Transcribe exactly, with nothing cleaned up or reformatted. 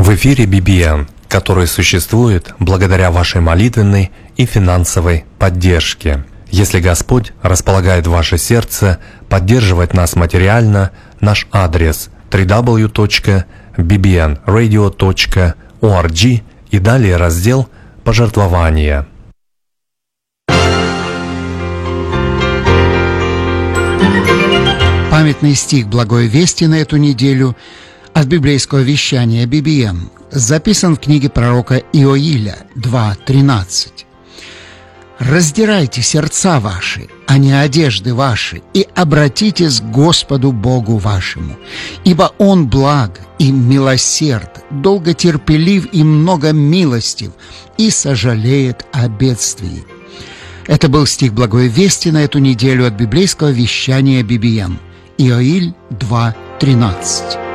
В эфире би би эн, который существует благодаря вашей молитвенной и финансовой поддержке. Если Господь располагает ваше сердце поддерживать нас материально, наш адрес дабл ю дабл ю дабл ю точка би би эн радио точка орг и далее раздел «Пожертвования». Памятный стих Благой Вести на эту неделю от библейского вещания би би эн записан в книге пророка Иоиля два тринадцать. «Раздирайте сердца ваши, а не одежды ваши, и обратитесь к Господу Богу вашему, ибо Он благ и милосерд, долготерпелив и многомилостив, и сожалеет о бедствии». Это был стих Благой Вести на эту неделю от библейского вещания би би эн. Иоиль два тринадцать.